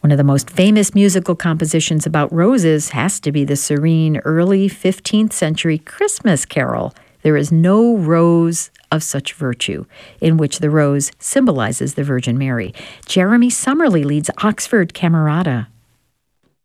One of the most famous musical compositions about roses has to be the serene early 15th century Christmas carol, There is No Rose of Such Virtue, in which the rose symbolizes the Virgin Mary. Jeremy Summerly leads Oxford Camerata.